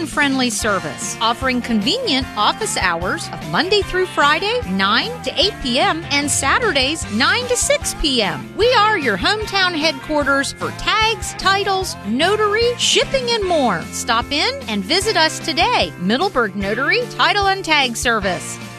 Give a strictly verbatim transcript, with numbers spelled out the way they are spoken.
home-friendly service, offering convenient office hours of Monday through Friday, nine to eight p.m., and Saturdays, nine to six p.m. We are your hometown headquarters for tags, titles, notary, shipping, and more. Stop in and visit us today. Middleburg Notary Title and Tag Service.